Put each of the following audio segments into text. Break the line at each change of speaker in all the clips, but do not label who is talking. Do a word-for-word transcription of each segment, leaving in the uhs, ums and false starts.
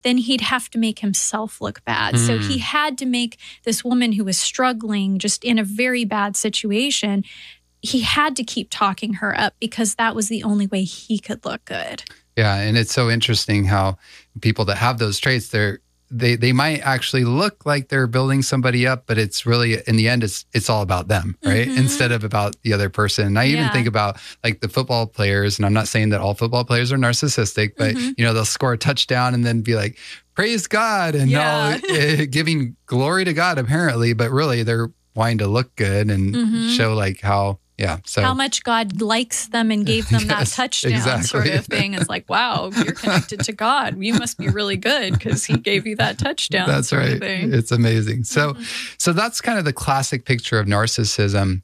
then he'd have to make himself look bad. Mm. So he had to make this woman who was struggling, just in a very bad situation, he had to keep talking her up because that was the only way he could look good.
Yeah, and it's so interesting how people that have those traits, they're they they might actually look like they're building somebody up, but it's really, in the end, it's it's all about them, right? Mm-hmm. Instead of about the other person. And I even yeah. think about like the football players, and I'm not saying that all football players are narcissistic, but mm-hmm. you know, they'll score a touchdown and then be like, praise God, and yeah. all, uh, giving glory to God apparently, but really they're wanting to look good and mm-hmm. show like how Yeah. So
how much God likes them and gave them yes, that touchdown exactly. sort of thing. It's like, wow, you're connected to God. You must be really good because he gave you that touchdown.
That's
sort
right.
Of thing.
It's amazing. So, mm-hmm. so that's kind of the classic picture of narcissism.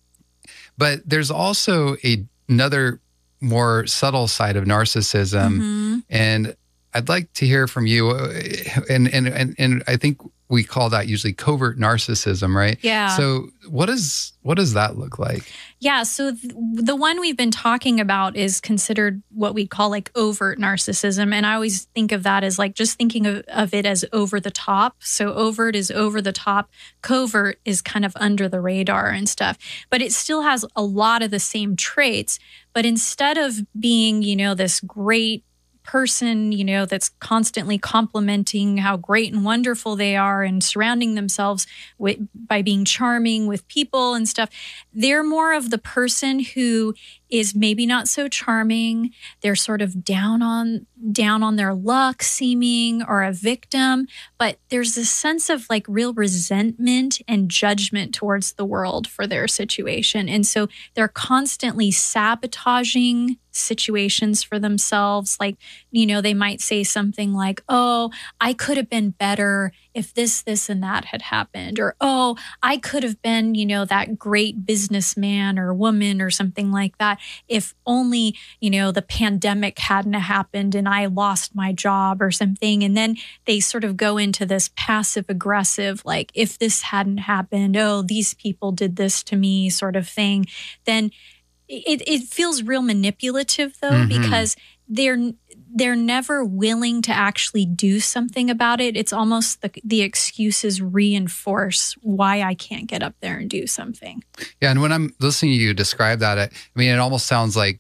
But there's also a, another more subtle side of narcissism. Mm-hmm. And I'd like to hear from you. And, and, and, and I think we call that usually covert narcissism, right?
Yeah.
So what is what does that look like?
Yeah. So th- the one we've been talking about is considered what we call like overt narcissism. And I always think of that as like just thinking of, of it as over the top. So overt is over the top. Covert is kind of under the radar and stuff. But it still has a lot of the same traits. But instead of being, you know, this great person, you know, that's constantly complimenting how great and wonderful they are and surrounding themselves with by being charming with people and stuff. They're more of the person who is maybe not so charming. They're sort of down on down on their luck seeming, or a victim, but there's this sense of like real resentment and judgment towards the world for their situation. And so they're constantly sabotaging situations for themselves. Like, you know, they might say something like, oh, I could have been better if this, this, and that had happened. Or, oh, I could have been, you know, that great businessman or woman or something like that if only, you know, the pandemic hadn't happened and I lost my job or something. And then they sort of go into this passive aggressive, like, if this hadn't happened, oh, these people did this to me sort of thing. Then it, it feels real manipulative, though, mm-hmm. because they're they're never willing to actually do something about it. It's almost the, the excuses reinforce why I can't get up there and do something.
Yeah, and when I'm listening to you describe that, I mean, it almost sounds like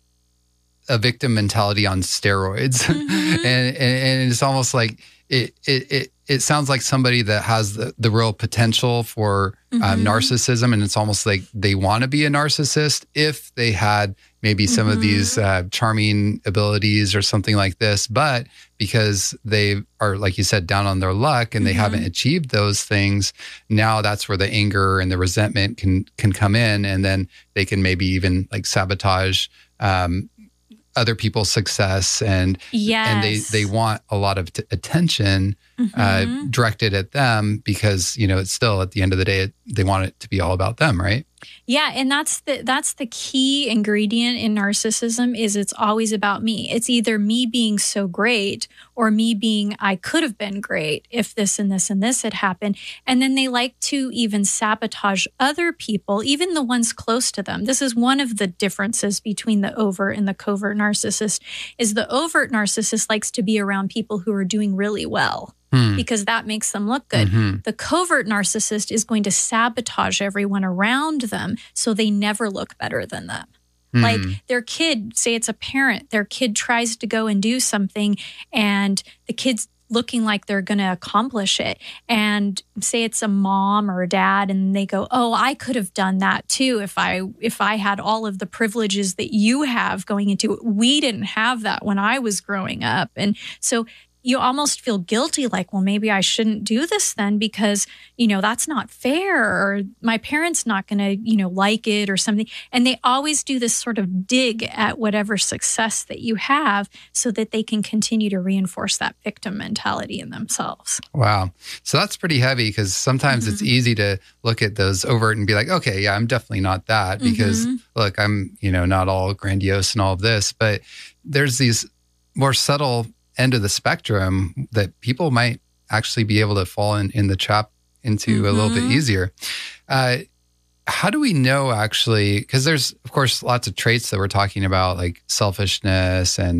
a victim mentality on steroids. Mm-hmm. and, and and it's almost like it it it, it sounds like somebody that has the, the real potential for mm-hmm. um, narcissism, and it's almost like they want to be a narcissist if they had maybe some mm-hmm. of these uh, charming abilities or something like this, but because they are, like you said, down on their luck and mm-hmm. they haven't achieved those things, now that's where the anger and the resentment can can come in, and then they can maybe even like sabotage um, other people's success, and
yes.
and they they want a lot of t- attention mm-hmm. uh, directed at them, because you know it's still at the end of the day it, they want it to be all about them, right?
Yeah, and that's the that's the key ingredient in narcissism, is it's always about me. It's either me being so great or me being, I could have been great if this and this and this had happened. And then they like to even sabotage other people, even the ones close to them. This is one of the differences between the overt and the covert narcissist, is the overt narcissist likes to be around people who are doing really well. Because that makes them look good. Mm-hmm. The covert narcissist is going to sabotage everyone around them so they never look better than them. Mm. Like their kid, say it's a parent, their kid tries to go and do something and the kid's looking like they're going to accomplish it. And say it's a mom or a dad and they go, oh, I could have done that too if I if I had all of the privileges that you have going into it. We didn't have that when I was growing up. And so you almost feel guilty, like, well, maybe I shouldn't do this then because, you know, that's not fair, or my parents not going to, you know, like it or something. And they always do this sort of dig at whatever success that you have so that they can continue to reinforce that victim mentality in themselves.
Wow. So that's pretty heavy, because sometimes mm-hmm. it's easy to look at those overt and be like, okay, yeah, I'm definitely not that because mm-hmm. look, I'm, you know, not all grandiose and all of this, but there's these more subtle end of the spectrum that people might actually be able to fall in, in the trap into mm-hmm. a little bit easier. Uh, how do we know actually, because there's, of course, lots of traits that we're talking about, like selfishness and,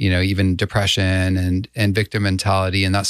you know, even depression and, and victim mentality and that